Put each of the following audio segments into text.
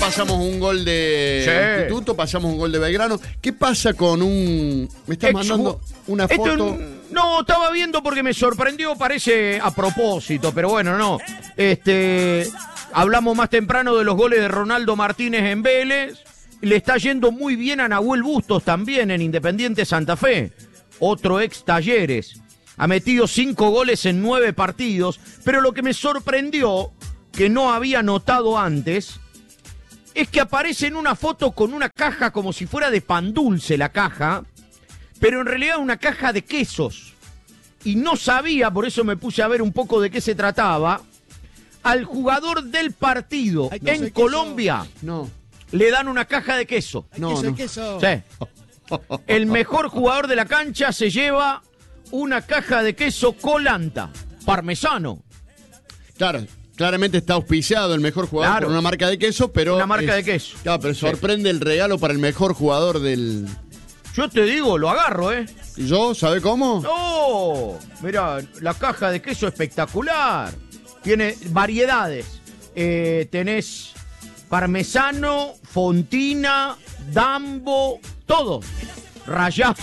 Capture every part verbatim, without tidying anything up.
pasamos un gol de sí. Instituto, pasamos un gol de Belgrano. ¿Qué pasa con un... Me estás Ex mandando una foto... Esto, no, estaba viendo porque me sorprendió, parece a propósito, pero bueno, no. Este, hablamos más temprano de los goles de Ronaldo Martínez en Vélez. Le está yendo muy bien a Nahuel Bustos también en Independiente Santa Fe. Otro ex Talleres. Ha metido cinco goles en nueve partidos, pero lo que me sorprendió, que no había notado antes, es que aparece en una foto con una caja como si fuera de pan dulce la caja, pero en realidad una caja de quesos. Y no sabía, por eso me puse a ver un poco de qué se trataba. Al jugador del partido Ay, no en Colombia no. le dan una caja de queso. No, queso, no. queso. Sí. El mejor jugador de la cancha se lleva una caja de queso Colanta, parmesano. Claro, claramente está auspiciado el mejor jugador claro. por una marca de queso, pero... Una marca es, de queso. Claro, pero sorprende sí. el regalo para el mejor jugador del... Yo te digo, lo agarro, ¿eh? ¿Y yo? ¿Sabe cómo? ¡No! Mira, la caja de queso espectacular. Tiene variedades. Eh, tenés parmesano, fontina, dambo, todo. Rayado.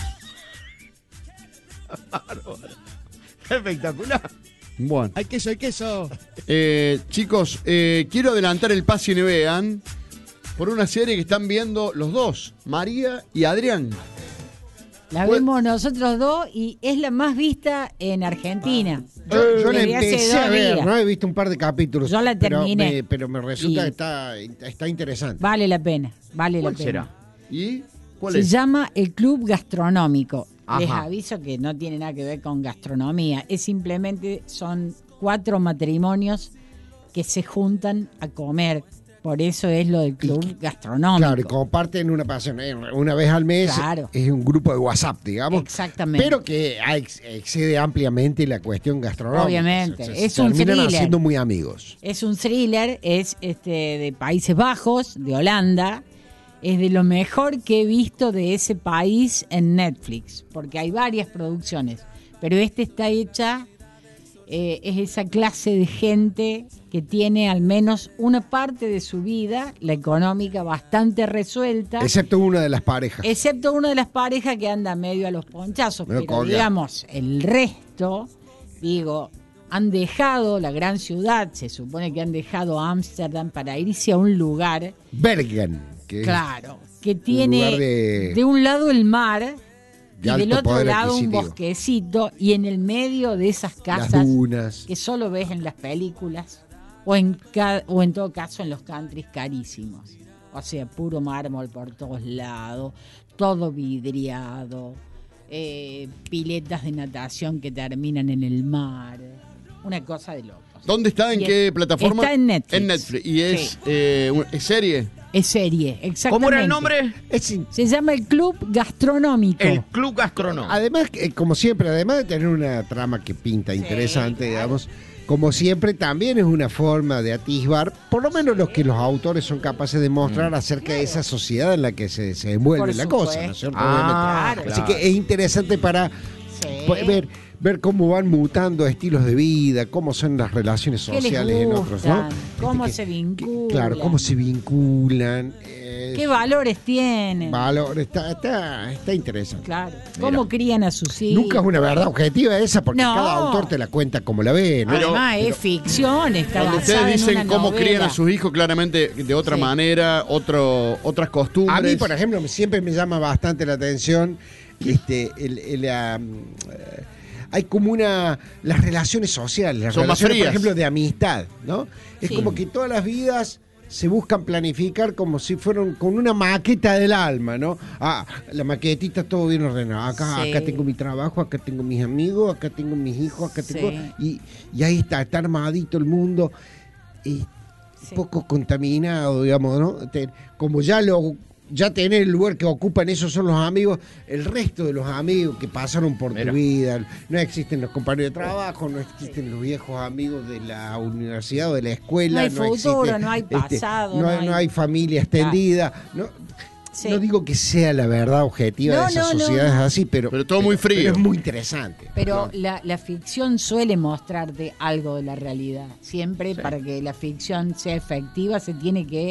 Espectacular. Bueno. Hay queso, hay queso. Eh, chicos, eh, quiero adelantar el pase y me vean por una serie que están viendo los dos, María y Adrián. La vemos nosotros dos y es la más vista en Argentina. Yo, yo la Desde hace empecé dos a ver, días. ¿no? He visto un par de capítulos. Yo la terminé. Pero me, pero me resulta Y- que está, está interesante. Vale la pena, vale la ¿Cuál pena. será? ¿Y cuál Se es? llama El Club Gastronómico. Ajá. Les aviso que no tiene nada que ver con gastronomía. Es simplemente, son cuatro matrimonios que se juntan a comer. Por eso es lo del Club Gastronómico. Claro, y comparten una pasión. eh, Una vez al mes Claro. es un grupo de WhatsApp, digamos. Exactamente. Pero que ex- excede ampliamente la cuestión gastronómica. Obviamente. Se- se Es un terminan thriller. haciendo muy amigos. Es un thriller, es este de Países Bajos, de Holanda. Es de lo mejor que he visto de ese país en Netflix, porque hay varias producciones, pero este está hecha, eh, es esa clase de gente que tiene al menos una parte de su vida, la económica, bastante resuelta, Excepto una de las parejas. excepto una de las parejas que anda medio a los ponchazos, Medio pero colgado. digamos, el resto, digo, han dejado la gran ciudad, se supone que han dejado Ámsterdam para irse a un lugar, Bergen. Que es claro, que tiene lugar de- de un lado el mar y de del alto otro poder lado un adquisitivo. bosquecito, y en el medio de esas Las casas dunas. que solo ves en las películas o en ca- o en todo caso en los countries carísimos. O sea, puro mármol por todos lados, todo vidriado, eh, piletas de natación que terminan en el mar, una cosa de locos. ¿Dónde está? ¿En Y qué es- plataforma? está en Netflix. En Netflix. ¿Y es, Sí. eh, un- es serie? Es serie, exactamente. ¿Cómo era el nombre? Es in- Se llama El Club Gastronómico. El Club Gastronómico. Además, eh, como siempre, además de tener una trama que pinta interesante, claro. digamos, como siempre, también es una forma de atisbar, por lo menos los que los autores son capaces de mostrar acerca de esa sociedad en la que se, se envuelve Por la supuesto. cosa, ¿no es cierto? Ah, Obviamente. claro. Así que es interesante para Sí. po- ver, ver cómo van mutando estilos de vida, cómo son las relaciones ¿Qué les sociales en otros, ¿no? gustan? ¿Cómo Este, se que- vinculan? Claro, cómo se vinculan. eh, ¿Qué valores tienen? valor, está, está, está interesante. Claro. ¿Cómo crían a sus hijos? Nunca es una verdad objetiva esa, porque No. cada autor te la cuenta como la ve, ¿no? Además, Pero- es ficción, está Cuando basada ustedes en dicen una cómo novela. crían a sus hijos, claramente de otra Sí. manera, otro, otras costumbres. A mí, por ejemplo, siempre me llama bastante la atención este, el, el, ah, eh, hay como una las relaciones sociales, las Son más relaciones, por frías. ejemplo, de amistad, ¿no? Es Sí. como que todas las vidas se buscan planificar como si fueran con una maqueta del alma, ¿no? Ah, la maquetita todo bien ordenado. Acá, Sí. acá tengo mi trabajo, acá tengo mis amigos, acá tengo mis hijos, acá tengo... Sí. Y, y ahí está, está armadito el mundo. Y Sí. un poco contaminado, digamos, ¿no? Te- como ya lo ya tenés el lugar que ocupan, esos son los amigos, el resto de los amigos que pasaron por Mira. tu vida, no existen los compañeros de trabajo, no existen los viejos amigos de la universidad o de la escuela, No hay futuro, existe, no hay pasado, no, no hay, hay- no hay familia extendida, no, Sí. no digo que sea la verdad objetiva No, de esas no, no, sociedades no. así, pero, Pero todo muy frío. pero es muy interesante. Pero la, la ficción suele mostrarte algo de la realidad. Siempre para que la ficción sea efectiva se tiene que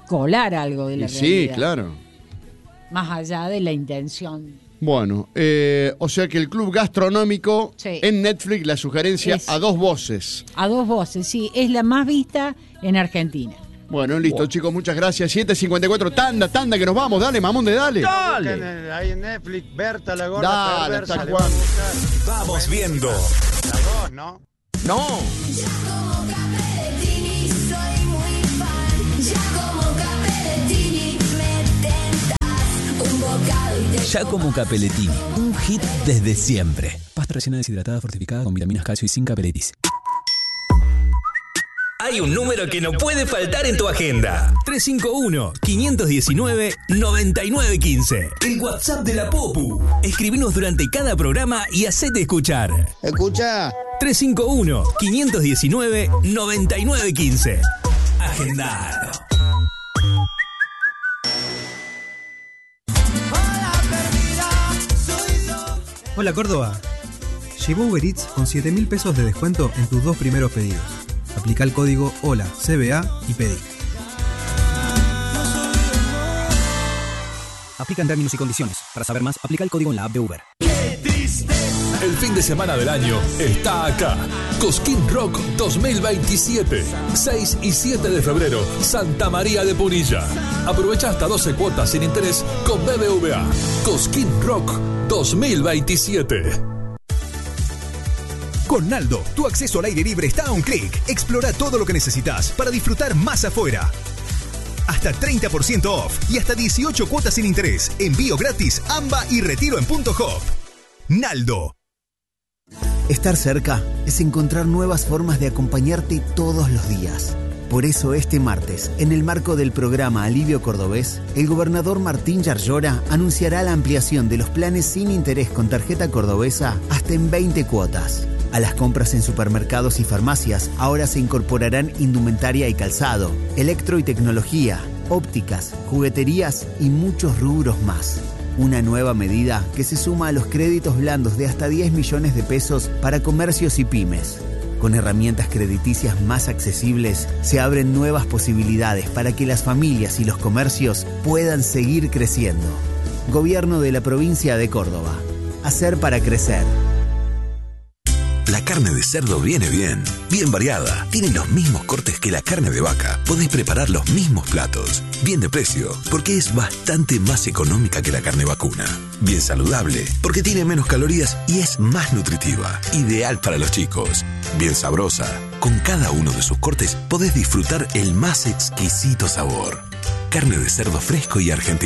colar algo de la Y sí, realidad. claro. Más allá de la intención. Bueno, eh, o sea que el club gastronómico Sí. en Netflix, la sugerencia Es- a dos voces. A dos voces, sí, es la más vista en Argentina. Bueno, listo, chicos, muchas gracias. siete cincuenta y cuatro, tanda, tanda, que nos vamos. Dale, Mamonde, dale. Dale. Busquen ahí en Netflix, Berta la gorda Dale, perversa. ¿hasta le van a cuándo? buscar. Vamos viendo. La dos, ¿no? No. Como Capellettini soy muy fan. Ya como Capellettini me tentas un bocado y te Giacomo Capellettini, un hit desde siempre. Pasta rellena deshidratada fortificada con vitaminas, calcio y sin capeletis. Hay un número que no puede faltar en tu agenda. tres cinco uno, cinco uno nueve, nueve nueve uno cinco. El WhatsApp de la Popu. Escribinos durante cada programa y hacete escuchar. Escucha. tres cinco uno, cinco uno nueve, nueve nueve uno cinco. Agendalo. Hola Córdoba. Llegó Uber Eats con siete mil pesos de descuento en tus dos primeros pedidos. Aplica el código HOLA C B A y pedí. Aplican términos y condiciones. Para saber más, aplica el código en la app de Uber. El fin de semana del año está acá. Cosquín Rock dos mil veintisiete. seis y siete de febrero, Santa María de Punilla. Aprovecha hasta doce cuotas sin interés con B B V A. Cosquín Rock dos mil veintisiete. Con Naldo, tu acceso al aire libre está a un clic. Explora todo lo que necesitas para disfrutar más afuera. Hasta treinta por ciento off y hasta dieciocho cuotas sin interés. Envío gratis, AMBA y retiro en punto hop. Naldo. Estar cerca es encontrar nuevas formas de acompañarte todos los días. Por eso este martes, en el marco del programa Alivio Cordobés, el gobernador Martín Yarlora anunciará la ampliación de los planes sin interés con tarjeta cordobesa hasta en veinte cuotas. A las compras en supermercados y farmacias ahora se incorporarán indumentaria y calzado, electro y tecnología, ópticas, jugueterías y muchos rubros más. Una nueva medida que se suma a los créditos blandos de hasta diez millones de pesos para comercios y pymes. Con herramientas crediticias más accesibles, se abren nuevas posibilidades para que las familias y los comercios puedan seguir creciendo. Gobierno de la provincia de Córdoba. Hacer para crecer. La carne de cerdo viene bien, bien variada. Tiene los mismos cortes que la carne de vaca. Podés preparar los mismos platos. Bien de precio, porque es bastante más económica que la carne vacuna. Bien saludable, porque tiene menos calorías y es más nutritiva. Ideal para los chicos. Bien sabrosa. Con cada uno de sus cortes podés disfrutar el más exquisito sabor. Carne de cerdo fresco y argentino.